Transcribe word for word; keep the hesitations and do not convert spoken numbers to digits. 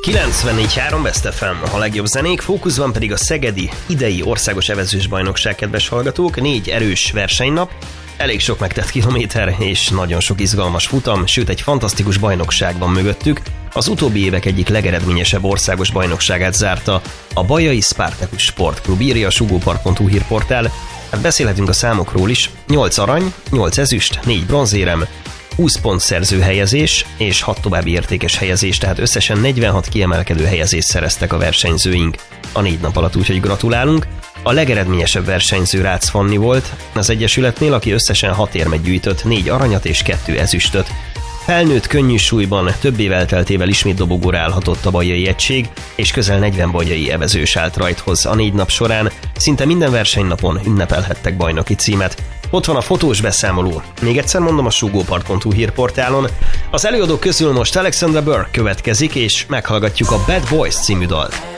kilencvennégy három Best ef em, a legjobb zenék, fókuszban pedig a szegedi idei országos evezős bajnokság, kedves hallgatók, négy erős versenynap, elég sok megtett kilométer és nagyon sok izgalmas futam, sőt egy fantasztikus bajnokság van mögöttük. Az utóbbi évek egyik legeredményesebb országos bajnokságát zárta a Bajai Spartacus Sportklub, írja a sugópark pont hu hírportál. Hát beszélhetünk a számokról is, nyolc arany, nyolc ezüst, négy bronzérem, húsz pontszerző helyezés és hat további értékes helyezés, tehát összesen negyvenhat kiemelkedő helyezést szereztek a versenyzőink a négy nap alatt, úgyhogy gratulálunk. A legeredményesebb versenyző Rácz Fanni volt az egyesületnél, aki összesen hat érmet gyűjtött, négy aranyat és kettő ezüstöt. Felnőtt könnyű súlyban több év elteltével ismét dobogóra állhatott a bajai egység, és közel negyven bajai evezős állt rajthoz a négy nap során, szinte minden versenynapon ünnepelhettek bajnoki címet. Ott van a fotós beszámoló. Még egyszer mondom, a sugópark pont hu hírportálon. Az előadók közül most Alexandra Burke következik, és meghallgatjuk a Bad Boys című dalt.